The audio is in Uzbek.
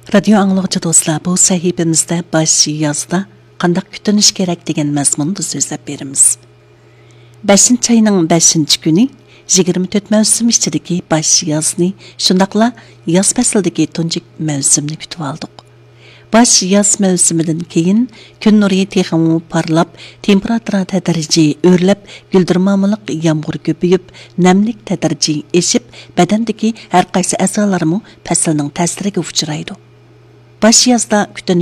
Radio anglagıcı dostlar, bu sahifemizde baş yazda qandaq kütüniş kerak degan mazmunda so'zlab beramiz. 5 ayning 5 kuni 24 mavsum ichidagi baş yazni, shundaqla yoz faslidagi tunji mavsumni kutib oldik. Baş yaz mavsumidan keyin kun nuri texmu parlab, temperatura tadrijiy o'rlab, guldirmamiliq yomg'ir ko'payib, namlik tadrijiy eshib, badandagi har qaysi a'zolarmi faslning ta'siriga uchraydi. Baş yazda